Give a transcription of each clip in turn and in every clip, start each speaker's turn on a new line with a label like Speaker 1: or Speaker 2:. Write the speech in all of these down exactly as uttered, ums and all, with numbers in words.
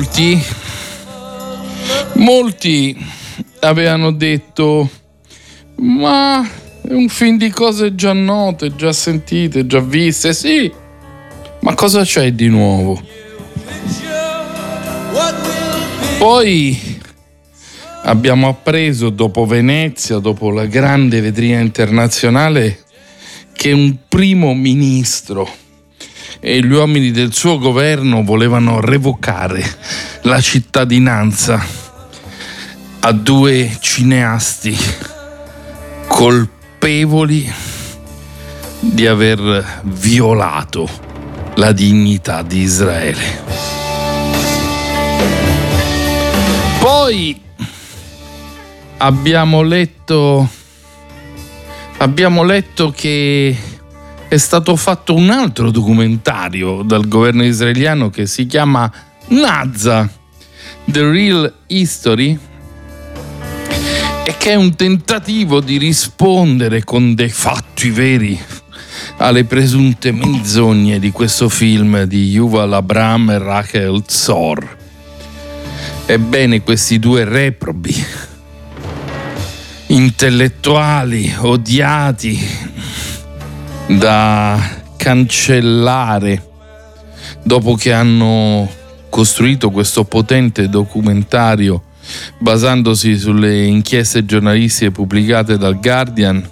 Speaker 1: molti, molti avevano detto: ma è un film di cose già note, già sentite, già viste. Sì, ma cosa c'è di nuovo? Poi abbiamo appreso, dopo Venezia, dopo la grande vetrina internazionale, che un primo ministro e gli uomini del suo governo volevano revocare la cittadinanza a due cineasti colpevoli di aver violato la dignità di Israele. Poi abbiamo letto abbiamo letto che è stato fatto un altro documentario dal governo israeliano che si chiama Nazza, The Real History, e che è un tentativo di rispondere con dei fatti veri alle presunte menzogne di questo film di Yuval Abraham e Rachel Zor. Ebbene, questi due reprobi, intellettuali odiati da cancellare dopo che hanno costruito questo potente documentario basandosi sulle inchieste giornalistiche pubblicate dal Guardian.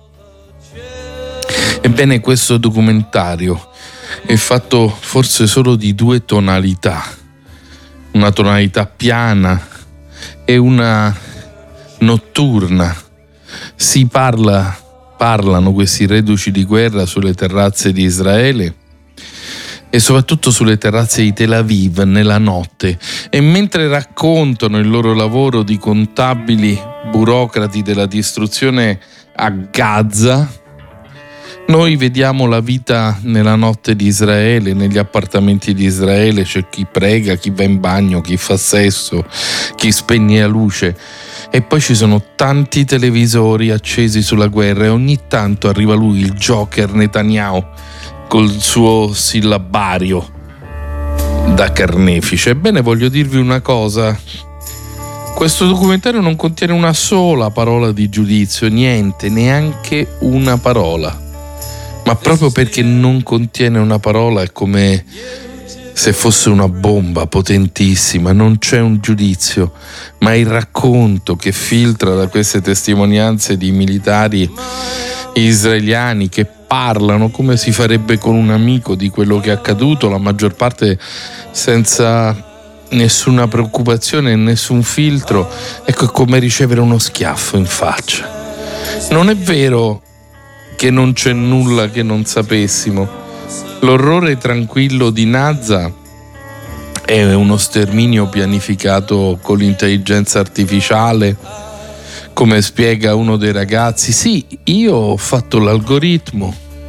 Speaker 1: Ebbene, questo documentario è fatto forse solo di due tonalità, una tonalità piana e una notturna. Si parla, parlano questi reduci di guerra sulle terrazze di Israele e soprattutto sulle terrazze di Tel Aviv nella notte, e mentre raccontano il loro lavoro di contabili burocrati della distruzione a Gaza, noi vediamo la vita nella notte di Israele, negli appartamenti di Israele. C'è chi prega, chi va in bagno, chi fa sesso, chi spegne la luce. E poi ci sono tanti televisori accesi sulla guerra e ogni tanto arriva lui, il Joker Netanyahu, col suo sillabario da carnefice. Ebbene, voglio dirvi una cosa: questo documentario non contiene una sola parola di giudizio, niente, neanche una parola. Ma proprio perché non contiene una parola è come se fosse una bomba potentissima, non c'è un giudizio, ma il racconto che filtra da queste testimonianze di militari israeliani che parlano come si farebbe con un amico di quello che è accaduto, la maggior parte senza nessuna preoccupazione e nessun filtro. Ecco, è come ricevere uno schiaffo in faccia. Non è vero che non c'è nulla che non sapessimo. L'orrore tranquillo di Nazza è uno sterminio pianificato con l'intelligenza artificiale, come spiega uno dei ragazzi. Sì, io ho fatto l'algoritmo,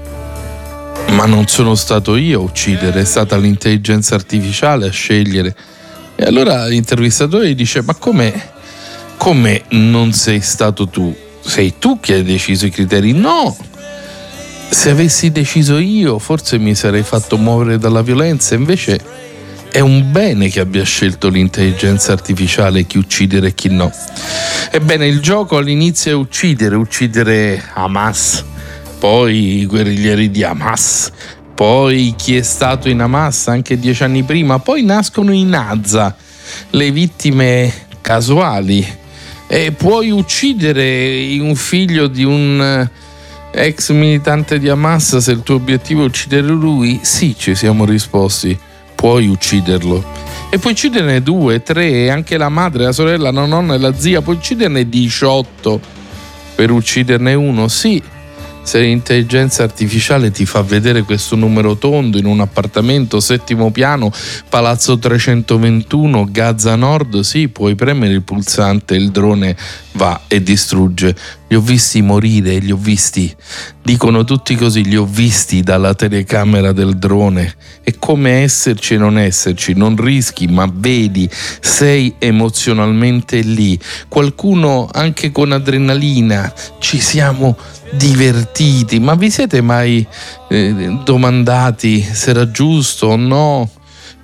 Speaker 1: ma non sono stato io a uccidere, è stata l'intelligenza artificiale a scegliere. E allora l'intervistatore gli dice: ma come, come non sei stato tu? Sei tu che hai deciso i criteri? No! Se avessi deciso io, forse mi sarei fatto muovere dalla violenza. Invece è un bene che abbia scelto l'intelligenza artificiale chi uccidere e chi no. Ebbene, il gioco all'inizio è uccidere, uccidere Hamas, poi i guerriglieri di Hamas, poi chi è stato in Hamas anche dieci anni prima, poi nascono i Nazza, le vittime casuali, e puoi uccidere un figlio di un ex militante di Hamas se il tuo obiettivo è uccidere lui? Sì, ci siamo risposti, puoi ucciderlo. E puoi ucciderne due, tre, anche la madre, la sorella, la nonna e la zia. Puoi ucciderne diciotto per ucciderne uno? Sì, se l'intelligenza artificiale ti fa vedere questo numero tondo in un appartamento settimo piano, palazzo trecentoventuno, Gaza Nord, sì, puoi premere il pulsante e il drone va e distrugge. Li ho visti morire, li ho visti, dicono tutti così, li ho visti dalla telecamera del drone. È come esserci e non esserci, non rischi ma vedi, sei emozionalmente lì. Qualcuno anche con adrenalina, ci siamo divertiti. Ma vi siete mai eh, domandati se era giusto o no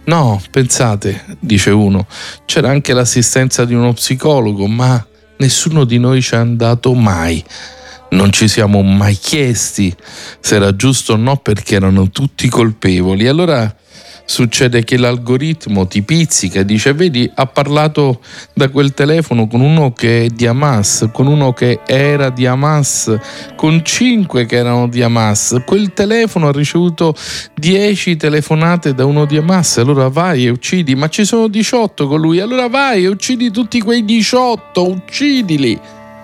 Speaker 1: No, pensate, dice uno, c'era anche l'assistenza di uno psicologo, ma nessuno di noi ci è andato mai. Non ci siamo mai chiesti se era giusto o no, perché erano tutti colpevoli. Allora succede che l'algoritmo ti pizzica e dice: vedi, ha parlato da quel telefono con uno che è di Hamas, con uno che era di Hamas, con cinque che erano di Hamas. Quel telefono ha ricevuto dieci telefonate da uno di Hamas. Allora vai e uccidi, ma ci sono diciotto con lui. Allora vai e uccidi tutti quei diciotto, uccidili.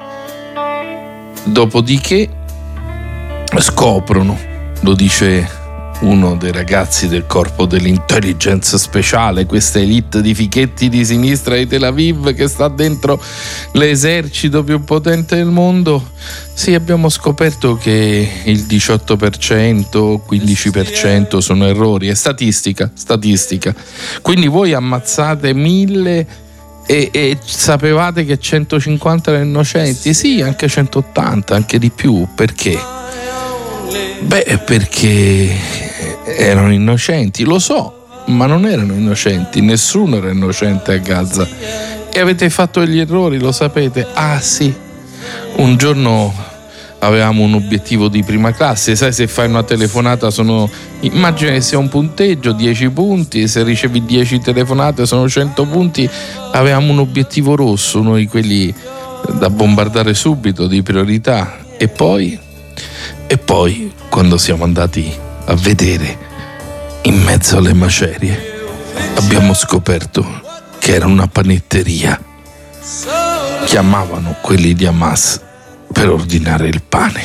Speaker 1: Dopodiché scoprono, lo dice uno dei ragazzi del corpo dell'intelligence speciale, questa elite di fichetti di sinistra di Tel Aviv che sta dentro l'esercito più potente del mondo. Sì, abbiamo scoperto che il diciotto per cento, quindici per cento sono errori, è statistica, statistica. Quindi voi ammazzate mille e, e sapevate che centocinquanta erano innocenti? Sì, anche centottanta, anche di più. Perché? Beh, perché erano innocenti, lo so, ma non erano innocenti, nessuno era innocente a Gaza. E avete fatto degli errori, lo sapete? Ah sì, un giorno avevamo un obiettivo di prima classe, sai, se fai una telefonata sono, immagina che sia un punteggio, dieci punti, se ricevi dieci telefonate sono cento punti. Avevamo un obiettivo rosso, uno di quelli da bombardare subito, di priorità. E poi e poi quando siamo andati a vedere in mezzo alle macerie, abbiamo scoperto che era una panetteria. Chiamavano quelli di Hamas per ordinare il pane.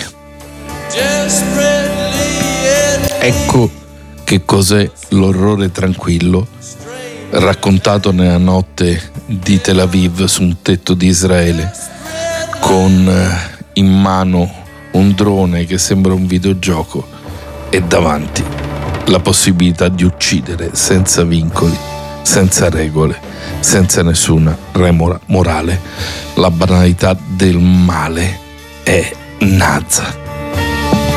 Speaker 1: Ecco che cos'è l'orrore tranquillo raccontato nella notte di Tel Aviv su un tetto di Israele, con in mano un drone che sembra un videogioco e davanti la possibilità di uccidere senza vincoli, senza regole, senza nessuna remora morale. La banalità del male è nazza.